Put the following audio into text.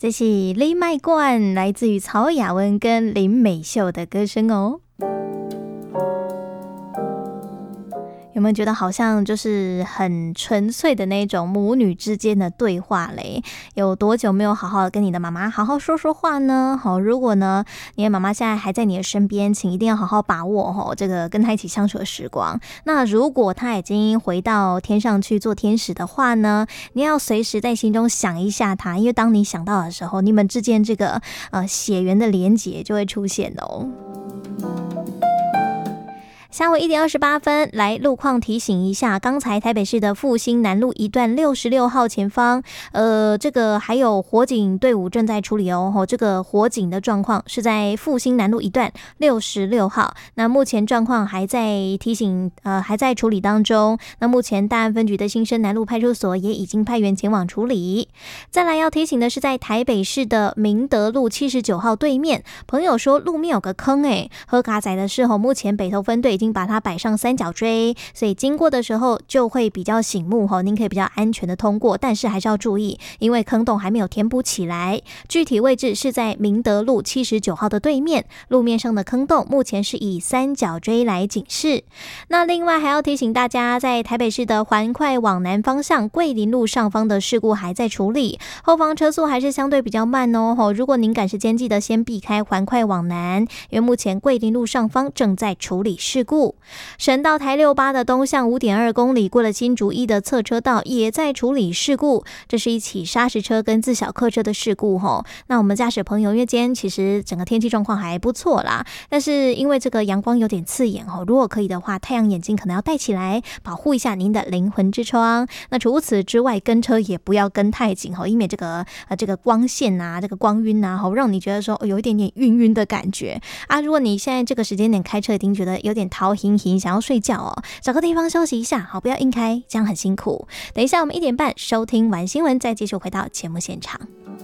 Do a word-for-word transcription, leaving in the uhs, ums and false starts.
这是李麦冠，来自于曹雅雯跟林美秀的歌声哦。有没有觉得好像就是很纯粹的那种母女之间的对话嘞？有多久没有好好的跟你的妈妈好好说说话呢？好，如果呢你的妈妈现在还在你的身边，请一定要好好把握吼这个跟她一起相处的时光。那如果她已经回到天上去做天使的话呢，你要随时在心中想一下她，因为当你想到的时候，你们之间这个呃血缘的连结就会出现哦。下午一点二十八分，来路况提醒一下，刚才台北市的复兴南路一段六十六号前方，呃，这个还有火警队伍正在处理哦。哦这个火警的状况是在复兴南路一段六十六号，那目前状况还在提醒，呃，还在处理当中。那目前大安分局的新生南路派出所也已经派员前往处理。再来要提醒的是，在台北市的明德路七十九号对面，朋友说路面有个坑诶，喝咖仔的是吼，目前北投分队已经把它摆上三角锥，所以经过的时候就会比较醒目吼，您可以比较安全的通过，但是还是要注意，因为坑洞还没有填补起来。具体位置是在明德路七十九号的对面，路面上的坑洞目前是以三角锥来警示。那另外还要提醒大家，在台北市的环快往南方向桂林路上方的事故还在处理，后方车速还是相对比较慢哦。如果您赶时间，记得先避开环快往南，因为目前桂林路上方正在处理事故。省道台六八的东向 五点二公里，过了新竹一的侧车道也在处理事故，这是一起砂石车跟自小客车的事故吼。那我们驾驶朋友，因为今天其实整个天气状况还不错啦，但是因为这个阳光有点刺眼吼，如果可以的话，太阳眼镜可能要戴起来，保护一下您的灵魂之窗。那除此之外，跟车也不要跟太紧吼，以免这个呃这个光线啊，这个光晕啊，吼让你觉得说、哦、有一点点晕晕的感觉啊。如果你现在这个时间点开车，已经觉得有点头晕晕，想要睡觉哦，找个地方休息一下，好，不要硬开，这样很辛苦。等一下我们一点半收听完新闻，再继续回到节目现场。